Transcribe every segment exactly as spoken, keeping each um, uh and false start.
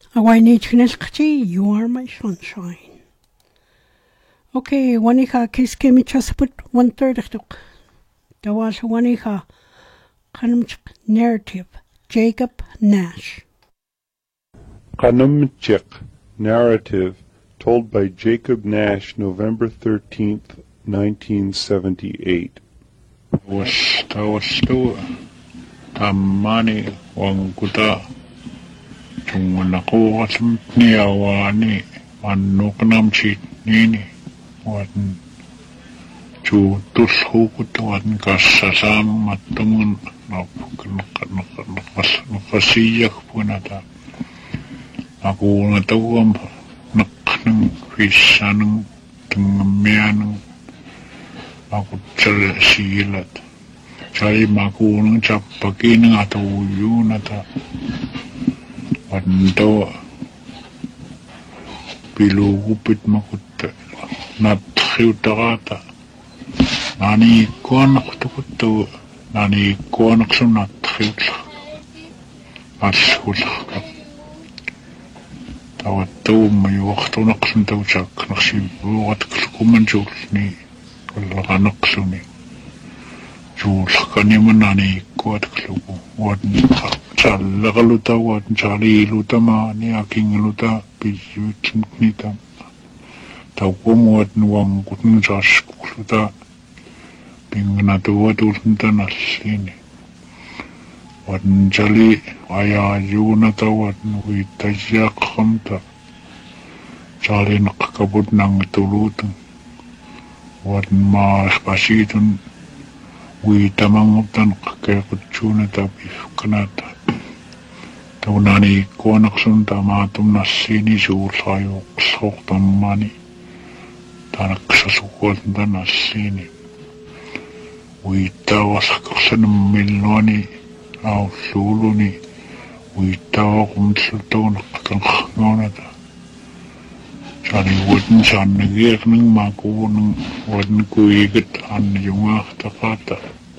Awainitchneskchi, you are my sunshine. Okay, wanika kiskemi chasaput one third of the was wanika kanumch narrative, Jacob Nash. Kanumchik narrative told by Jacob Nash, November thirteenth, nineteen seventy-eight. Was tawastu tamani wanguta tungunakuwatum niawani manuknamchit nini wan chu tushukut wan kasasam matumun nakasiyak punata aku ngatawam naknang fisanang tengamianang aku cari silat cari makunang capakin atau yun ata wanto pilugupit makut natkhiw takata nani kuanak tukutu nani kuanak sum natkhiw ashulak tawat taw may waktu naksun taw chak naksibu at kumanjulni wala naksuni jul kaniman nani kuat klubu wan challa galuta wan chali luta ma ni aking luta bijut nita tawom wat nuang kutun jas luta pingna tuwa tulta nasini wan chali aya yuna tawat nuwi tajak khamta chali nakakabut nang tulutang wan ma spasitun wi tamang tan kakakutchuna tapi kanata taunani kuanak sun tamatum nasini sur sayo sok tamani tanak sasukot na nasini wi tawa sakaksan milwani au suluni wi tawa kumtsultaw nakatangkangonata sani wadin san nagir ng makunang wadin kuigat an yung takata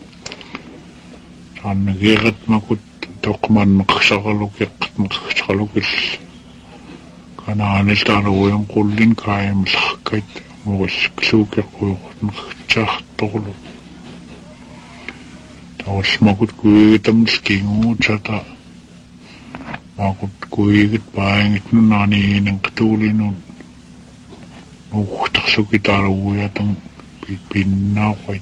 san nagirat makut dokman nakasakalukit nakasakalukit kananil taro yung kulin kaya masakit mawas ksukir ko nakachak tolo tawas makut kuigat ang skingo tsata makut kuigat pahingit nun nani ng katuli nun Uktak kita ruya tang pipina kwait.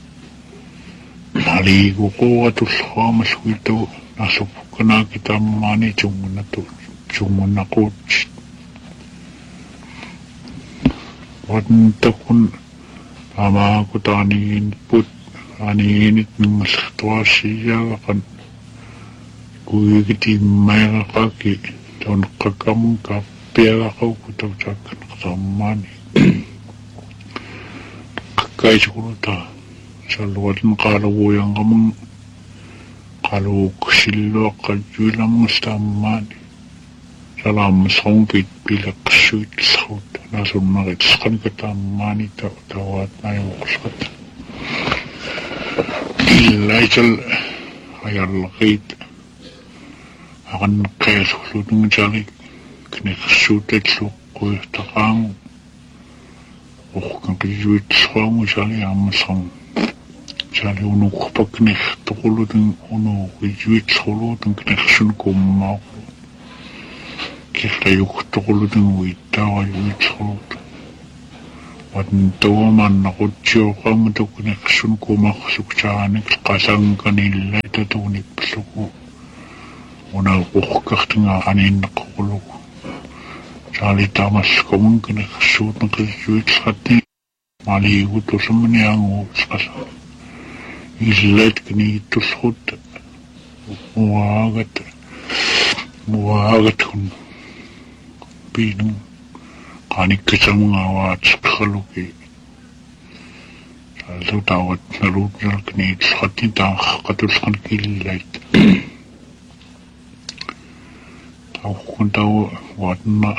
Naligo ko atus hamas wito nasupuk na kita mani cungun na to cungun na coach. Wadn takun ama ko tanin put aninit ng situasya kan kuy kiti may kaki ton kakam ka pera ko kutaw chakan kasamani kakay sikuruta sa luwad ng kalawuyang kamang kalawag silo kajulang stamani sa lamas kong pitpilak suit saut nasun makitskan katamani tawat na yung kuskat ilay sal ayarlakit akan kaya sulut ng jalik kinekasutet lo ko takang kung kijuit song jali amasang jali uno kapag kinekatukulo ng uno kijuit solo ng kinekasun ko mako kikayo katukulo ng witawa yuit solo wadantawa man nakutyo ka mo ito kinekasun ko makasuksahanik kasang kanila ito tunik pasuko una kukak nga anin nakukulo Sali tamas komong kinakasut ng kajuit sa atin. Maligot o sa maniango sa kasa. Islait kinitos hot. Muwagat. Muwagat kung pinang kanik ka sa mga awat sa kaluki. Sali tawat na rupyal kinitos sa atin. Takakatos kan kililait. Tawag kong tawa. Wad na.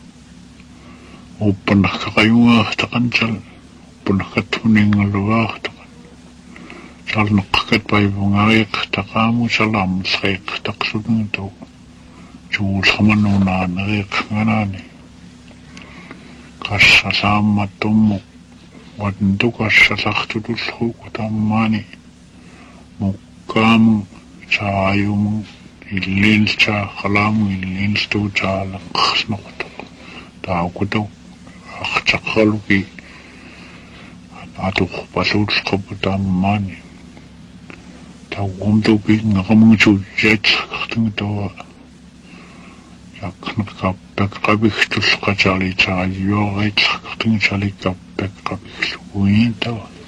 O panakakayunga takan sal panakatuning luwa takan sal nakakat pa ibang ayik takamu salam sayik taksudang ito Juul samanuna ngerik nganani. Kassa sama tumuk. Wadantu kassa saktudus hukutamani. Mukam caayum ilil ca kalam ilil stu ca laksnokutuk. Tau kutuk akcakaluki. Atuk pasul skuputamani. Tau umtupi ngakamucu jet kakting tawa. Yak nakapek kabik tus kacali ca yogai kakting cali kapek kabik uin tawa.